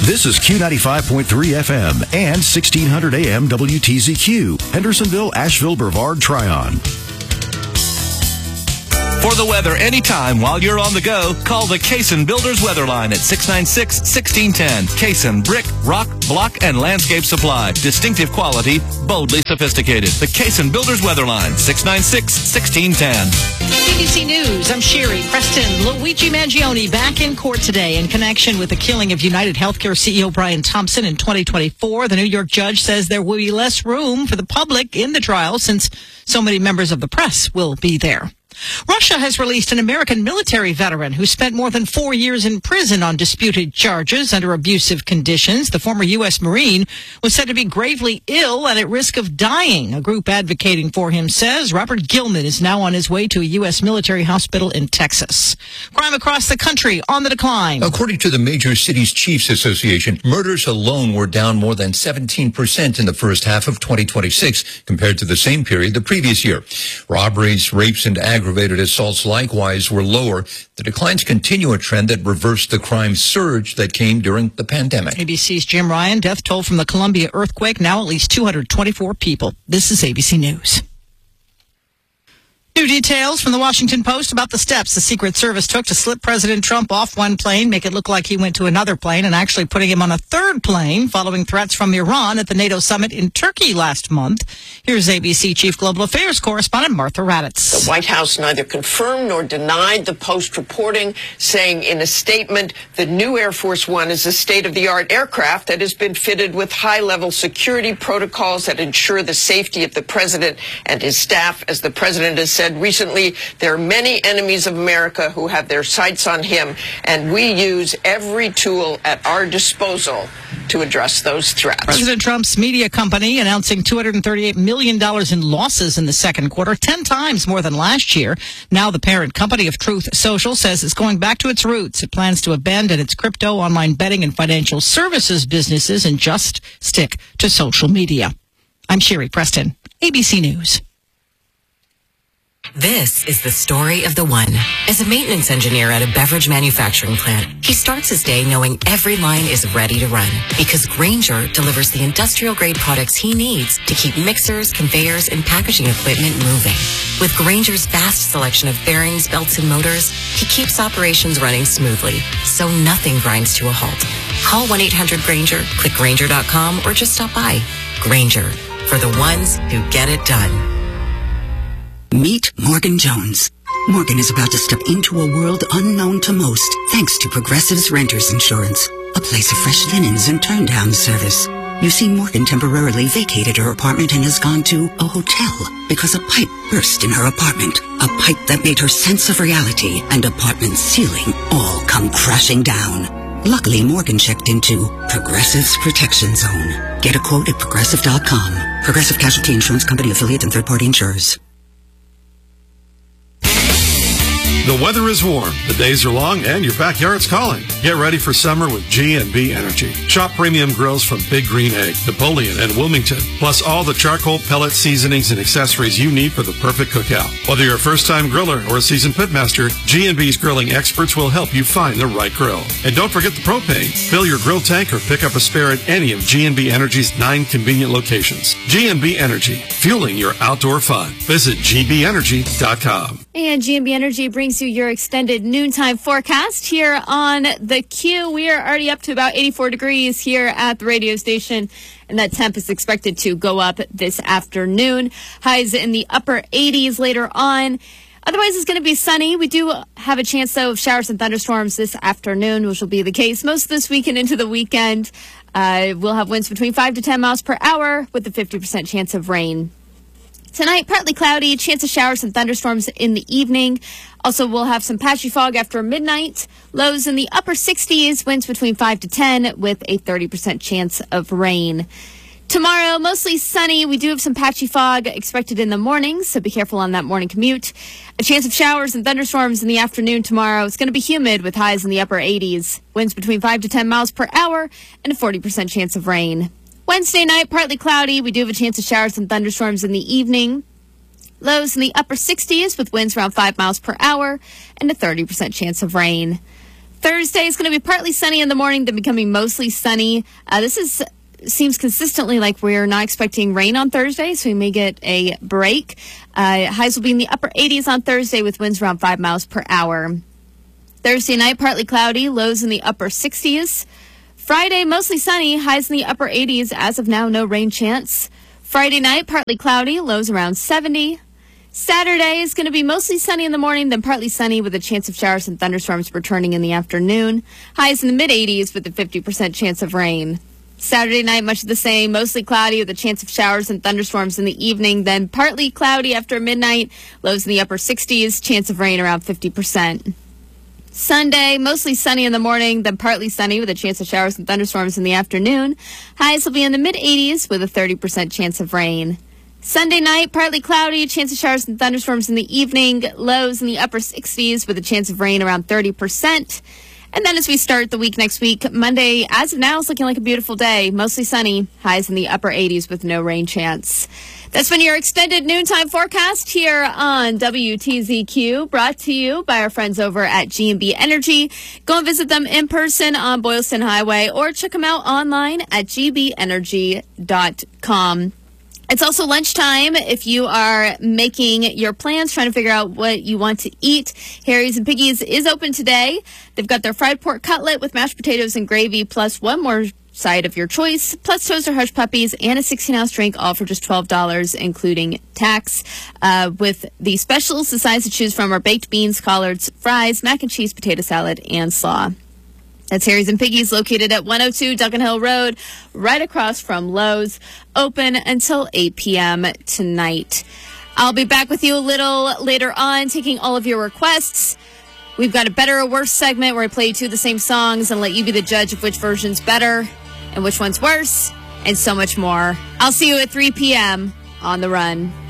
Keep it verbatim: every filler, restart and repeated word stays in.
This is Q ninety-five point three F M and sixteen hundred A M W T Z Q, Hendersonville, Asheville, Brevard, Tryon. For the weather anytime while you're on the go, call the Cason Builders Weather Line at six nine six, one six one zero. Cason Brick, Rock, Block, and Landscape Supply. Distinctive quality, boldly sophisticated. The Cason Builders Weather Line, six nine six, one six one zero. A B C News, I'm Sherry Preston. Luigi Mangione back in court today in connection with the killing of United Healthcare C E O Brian Thompson in twenty twenty-four. The New York judge says there will be less room for the public in the trial since so many members of the press will be there. Russia has released an American military veteran who spent more than four years in prison on disputed charges under abusive conditions. The former U S Marine was said to be gravely ill and at risk of dying. A group advocating for him says Robert Gilman is now on his way to a U S military hospital in Texas. Crime across the country on the decline. According to the Major Cities Chiefs Association, murders alone were down more than seventeen percent in the first half of twenty twenty-six compared to the same period the previous year. Robberies, rapes, and aggravated Aggravated assaults likewise were lower. The declines continue a trend that reversed the crime surge that came during the pandemic. A B C's Jim Ryan, death toll from the Columbia earthquake, now at least two hundred twenty-four people. This is A B C News. New details from the Washington Post about the steps the Secret Service took to slip President Trump off one plane, make it look like he went to another plane, and actually putting him on a third plane following threats from Iran at the NATO summit in Turkey last month. Here's A B C Chief Global Affairs correspondent Martha Raddatz. The White House neither confirmed nor denied the Post reporting, saying in a statement the new Air Force One is a state-of-the-art aircraft that has been fitted with high-level security protocols that ensure the safety of the president and his staff. As the president has said recently, there are many enemies of America who have their sights on him, and we use every tool at our disposal to address those threats. President Trump's media company announcing two hundred thirty-eight million dollars in losses in the second quarter, ten times more than last year. Now the parent company of Truth Social says it's going back to its roots. It plans to abandon its crypto, online betting, and financial services businesses and just stick to social media. I'm Sherry Preston, A B C News. This is the story of the one. As a maintenance engineer at a beverage manufacturing plant, he starts his day knowing every line is ready to run because Grainger delivers the industrial-grade products he needs to keep mixers, conveyors, and packaging equipment moving. With Grainger's vast selection of bearings, belts, and motors, he keeps operations running smoothly, so nothing grinds to a halt. Call one eight hundred Grainger, click Grainger dot com, or just stop by. Grainger, for the ones who get it done. Meet Morgan Jones. Morgan is about to step into a world unknown to most, thanks to Progressive's Renters Insurance, a place of fresh linens and turn-down service. You see, Morgan temporarily vacated her apartment and has gone to a hotel because a pipe burst in her apartment, a pipe that made her sense of reality and apartment ceiling all come crashing down. Luckily, Morgan checked into Progressive's Protection Zone. Get a quote at Progressive dot com. Progressive Casualty Insurance Company, affiliate, and third-party insurers. The weather is warm, the days are long, and your backyard's calling. Get ready for summer with G and B Energy. Shop premium grills from Big Green Egg, Napoleon, and Wilmington, plus all the charcoal, pellet, seasonings, and accessories you need for the perfect cookout. Whether you're a first-time griller or a seasoned pitmaster, G and B's grilling experts will help you find the right grill. And don't forget the propane. Fill your grill tank or pick up a spare at any of G and B Energy's nine convenient locations. G and B Energy, fueling your outdoor fun. Visit G B energy dot com. And G and B Energy brings you your extended noontime forecast here on the Q. We are already up to about eighty-four degrees here at the radio station, and that temp is expected to go up this afternoon. Highs in the upper eighties later on. Otherwise, it's going to be sunny. We do have a chance, though, of showers and thunderstorms this afternoon, which will be the case most of this weekend into the weekend. Uh, we'll have winds between five to ten miles per hour with a fifty percent chance of rain. Tonight, partly cloudy, chance of showers and thunderstorms in the evening. Also, we'll have some patchy fog after midnight. Lows in the upper sixties, winds between five to ten with a thirty percent chance of rain. Tomorrow, mostly sunny. We do have some patchy fog expected in the morning, so be careful on that morning commute. A chance of showers and thunderstorms in the afternoon tomorrow. It's going to be humid with highs in the upper eighties. Winds between five to ten miles per hour and a forty percent chance of rain. Wednesday night, partly cloudy. We do have a chance of showers and thunderstorms in the evening. Lows in the upper sixties with winds around five miles per hour and a thirty percent chance of rain. Thursday is going to be partly sunny in the morning, then becoming mostly sunny. Uh, this is seems consistently like we're not expecting rain on Thursday, so we may get a break. Uh, highs will be in the upper eighties on Thursday with winds around five miles per hour. Thursday night, partly cloudy, lows in the upper sixties. Friday, mostly sunny, highs in the upper eighties. As of now, no rain chance. Friday night, partly cloudy, lows around seventy. Saturday is going to be mostly sunny in the morning, then partly sunny with a chance of showers and thunderstorms returning in the afternoon. Highs in the mid eighties with a fifty percent chance of rain. Saturday night, much of the same, mostly cloudy with a chance of showers and thunderstorms in the evening, then partly cloudy after midnight, lows in the upper sixties, chance of rain around fifty percent. Sunday, mostly sunny in the morning, then partly sunny with a chance of showers and thunderstorms in the afternoon. Highs will be in the mid eighties with a thirty percent chance of rain. Sunday night, partly cloudy, chance of showers and thunderstorms in the evening, lows in the upper sixties with a chance of rain around thirty percent. And then as we start the week next week, Monday, as of now, is looking like a beautiful day. Mostly sunny, highs in the upper eighties with no rain chance. That's been your extended noontime forecast here on W T Z Q, brought to you by our friends over at G and B Energy. Go and visit them in person on Boylston Highway or check them out online at g b energy dot com. It's also lunchtime if you are making your plans, trying to figure out what you want to eat. Harry's and Piggy's is open today. They've got their fried pork cutlet with mashed potatoes and gravy, plus one more side of your choice, plus toaster hush puppies and a sixteen ounce drink, all for just twelve dollars, including tax. Uh, with the specials, the sides to choose from are baked beans, collards, fries, mac and cheese, potato salad, and slaw. That's Harry's and Piggy's, located at one oh two Duncan Hill Road, right across from Lowe's, open until eight p.m. tonight. I'll be back with you a little later on, taking all of your requests. We've got a Better or Worse segment where I play two of the same songs and let you be the judge of which version's better and which one's worse, and so much more. I'll see you at three p.m. on The Run.